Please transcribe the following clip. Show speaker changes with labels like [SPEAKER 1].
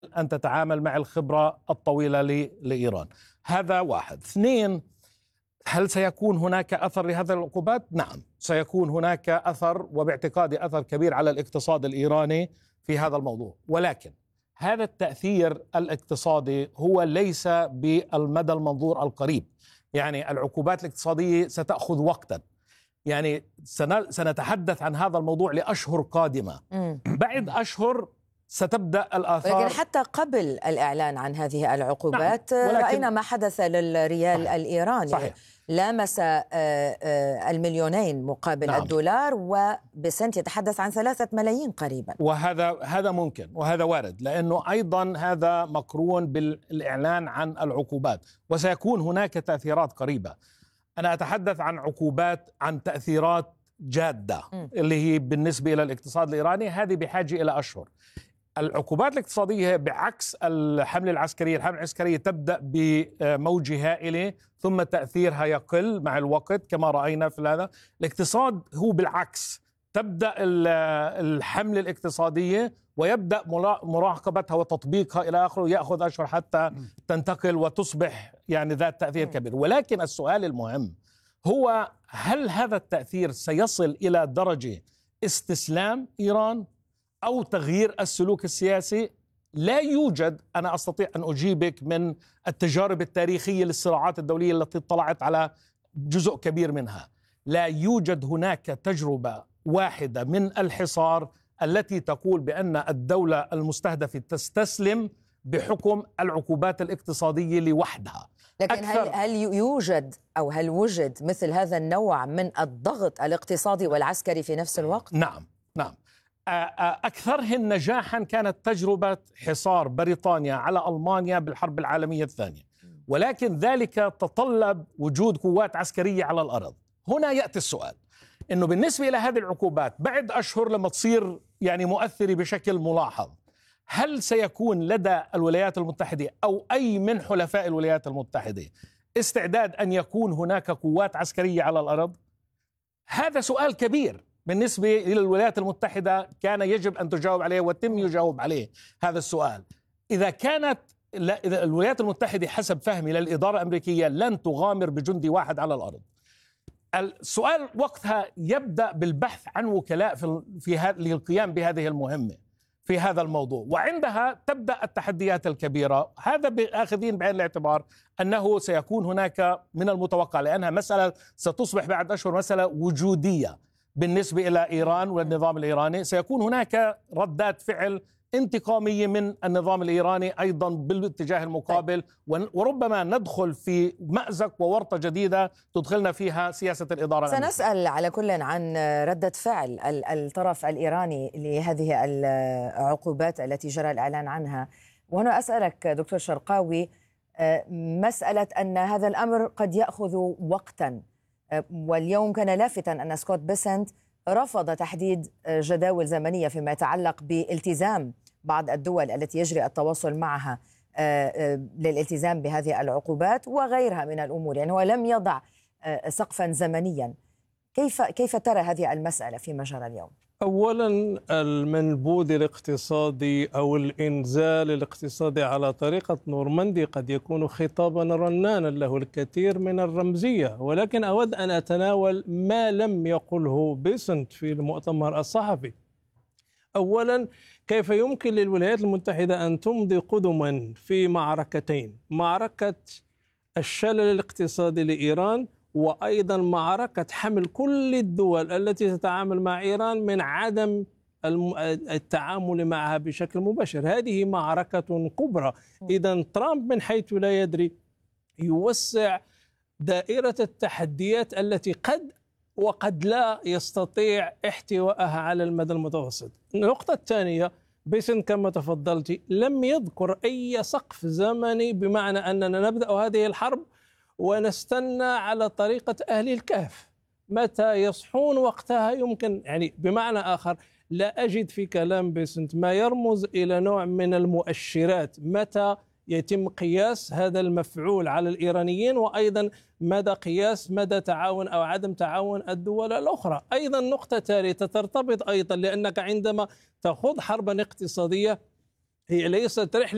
[SPEAKER 1] أن تتعامل مع الخبرة الطويلة لإيران. هذا واحد. اثنين، هل سيكون هناك أثر لهذه العقوبات؟ نعم، سيكون هناك أثر، وباعتقادي أثر كبير على الاقتصاد الإيراني في هذا الموضوع. ولكن هذا التأثير الاقتصادي هو ليس بالمدى المنظور القريب. يعني العقوبات الاقتصادية ستأخذ وقتا، يعني سنتحدث عن هذا الموضوع لأشهر قادمة. بعد أشهر ستبدأ الآثار.
[SPEAKER 2] لكن حتى قبل الإعلان عن هذه العقوبات رأينا ما حدث للريال الإيراني.
[SPEAKER 1] صحيح.
[SPEAKER 2] لامس 2,000,000,000 مقابل الدولار، وبسنت يتحدث عن 3 ملايين قريبا.
[SPEAKER 1] وهذا ممكن وهذا وارد، لأنه أيضا هذا مقرون بالإعلان عن العقوبات، وسيكون هناك تأثيرات قريبة. أنا أتحدث عن عقوبات، عن تأثيرات جادة اللي هي بالنسبة إلى الاقتصاد الإيراني، هذه بحاجة إلى أشهر. العقوبات الاقتصادية بعكس الحملة العسكرية تبدأ بموجة هائلة ثم تأثيرها يقل مع الوقت كما رأينا في هذا. الاقتصاد هو بالعكس، تبدأ الحملة الاقتصادية ويبدأ مراقبتها وتطبيقها إلى آخره، يأخذ أشهر حتى تنتقل وتصبح يعني ذات تأثير كبير. ولكن السؤال المهم هو، هل هذا التأثير سيصل إلى درجة استسلام إيران أو تغيير السلوك السياسي؟ لا يوجد، أنا أستطيع أن أجيبك من التجارب التاريخية للصراعات الدولية التي اطلعت على جزء كبير منها، لا يوجد هناك تجربة واحدة من الحصار التي تقول بأن الدولة المستهدفة تستسلم بحكم العقوبات الاقتصادية لوحدها.
[SPEAKER 2] لكن هل يوجد أو هل وجد مثل هذا النوع من الضغط الاقتصادي والعسكري في نفس الوقت؟
[SPEAKER 1] نعم. أكثرهن نجاحا كانت تجربة حصار بريطانيا على ألمانيا بالحرب العالمية الثانية، ولكن ذلك تطلب وجود قوات عسكرية على الأرض. هنا يأتي السؤال، إنه بالنسبة إلى هذه العقوبات بعد أشهر لما تصير يعني مؤثرة بشكل ملاحظ، هل سيكون لدى الولايات المتحدة أو أي من حلفاء الولايات المتحدة استعداد أن يكون هناك قوات عسكرية على الأرض؟ هذا سؤال كبير بالنسبة إلى الولايات المتحدة، كان يجب أن تجاوب عليه وتم يجاوب عليه هذا السؤال. إذا الولايات المتحدة حسب فهمي للإدارة الأمريكية لن تغامر بجندي واحد على الأرض، السؤال وقتها يبدأ بالبحث عن وكلاء للقيام بهذه المهمة في هذا الموضوع، وعندها تبدأ التحديات الكبيرة. هذا بآخذين بعين الاعتبار أنه سيكون هناك من المتوقع، لأنها مسألة ستصبح بعد أشهر مسألة وجودية بالنسبة إلى إيران والنظام الإيراني. سيكون هناك ردات فعل انتقامية من النظام الإيراني أيضا بالاتجاه المقابل، وربما ندخل في مأزق وورطة جديدة تدخلنا فيها سياسة الإدارة.
[SPEAKER 2] سنسأل على كل عن ردة فعل الطرف الإيراني لهذه العقوبات التي جرى الإعلان عنها. وهنا أسألك دكتور شرقاوي، مسألة أن هذا الأمر قد يأخذ وقتا، واليوم كان لافتا أن سكوت بيسنت رفض تحديد جداول زمنية فيما يتعلق بالتزام بعض الدول التي يجري التواصل معها للالتزام بهذه العقوبات وغيرها من الأمور، يعني هو لم يضع سقفا زمنيا. كيف ترى هذه المسألة فيما جرى اليوم؟
[SPEAKER 3] أولا، المنبوذ الاقتصادي أو الإنزال الاقتصادي على طريقة نورماندي قد يكون خطابا رنانا له الكثير من الرمزية، ولكن أود أن أتناول ما لم يقله بيسنت في المؤتمر الصحفي. أولا، كيف يمكن للولايات المتحدة أن تمضي قدما في معركتين، معركة الشلل الاقتصادي لإيران وأيضا معركة حمل كل الدول التي تتعامل مع إيران من عدم التعامل معها بشكل مباشر. هذه معركة كبرى. إذا ترامب من حيث لا يدري يوسع دائرة التحديات التي قد وقد لا يستطيع احتوائها على المدى المتوسط. النقطة الثانية، بيسن كما تفضلت لم يذكر أي سقف زمني، بمعنى أننا نبدأ هذه الحرب ونستنى على طريقة أهل الكهف متى يصحون وقتها يمكن، يعني بمعنى آخر لا أجد في كلام بيسنت ما يرمز إلى نوع من المؤشرات متى يتم قياس هذا المفعول على الإيرانيين، وأيضا مدى تعاون أو عدم تعاون الدول الأخرى. أيضا نقطة ثالثة ترتبط أيضا، لأنك عندما تخوض حربا اقتصادية هي ليست رحلة